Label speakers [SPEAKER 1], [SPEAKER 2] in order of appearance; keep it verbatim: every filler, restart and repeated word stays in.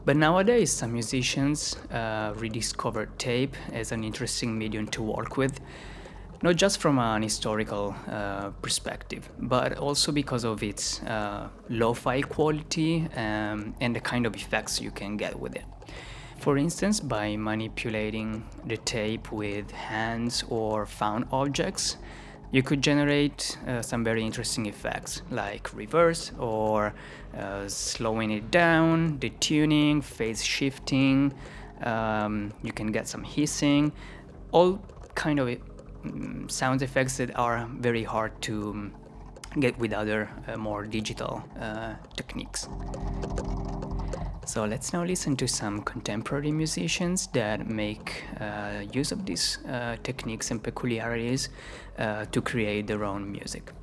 [SPEAKER 1] But nowadays, some musicians uh, rediscovered tape as an interesting medium to work with, not just from an historical uh, perspective, but also because of its uh, lo-fi quality um, and the kind of effects you can get with it. For instance, by manipulating the tape with hands or found objects, you could generate uh, some very interesting effects like reverse or uh, slowing it down, detuning, phase shifting. Um, you can get some hissing, all kind of um, sound effects that are very hard to um, get with other uh, more digital uh, techniques. So let's now listen to some contemporary musicians that make uh, use of these uh, techniques and peculiarities uh, to create their own music.